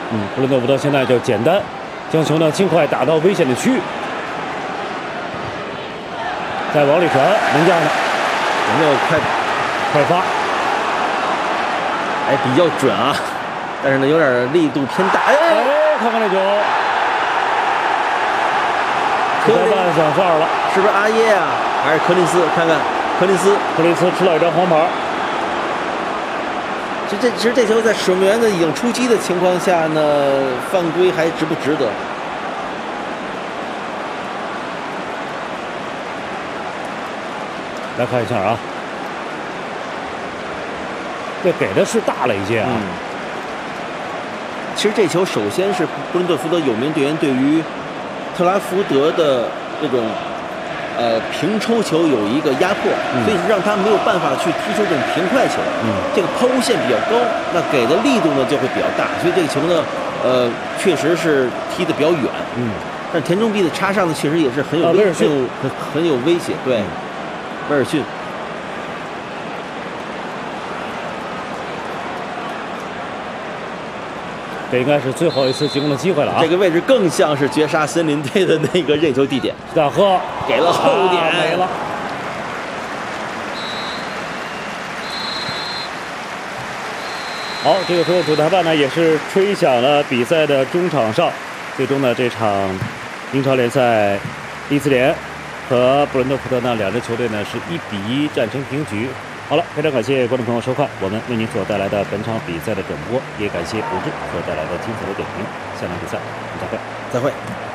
布伦特福德现在就简单将球呢尽快打到危险的区域，再往里传，门将呢有没有快发？ 哎，比较准啊，但是呢有点力度偏大。哎， 看看这球， 科林想法了， 是不是阿耶啊？还是柯林斯？看看柯林斯吃了一张黄牌。 其实这球在守门员的已经出击的情况下呢，犯规还值不值得？ 来看一下啊，这给的是大了一些啊。 其实这球首先是布伦特福德有名队员对于特拉福德的这种平抽球有一个压迫，所以让他没有办法去踢出这种平快球。这个抛物线比较高，那给的力度呢就会比较大，所以这个球呢，确实是踢得比较远。但田中碧的插上呢，确实也是很有威胁。对，威尔逊。 这应该是最后一次进攻的机会了啊！ 这个位置更像是绝杀森林队的那个任球地点。 大赫给了后点， 没了。好，这个时候主裁判呢也是吹响了比赛的中场哨，最终呢这场英超联赛利兹联和布伦特福德呢两支球队呢是1-1战成平局。好了，非常感谢观众朋友收看我们为您所带来的本场比赛的转播，也感谢武志所带来的精彩的点评。下场比赛我们再会。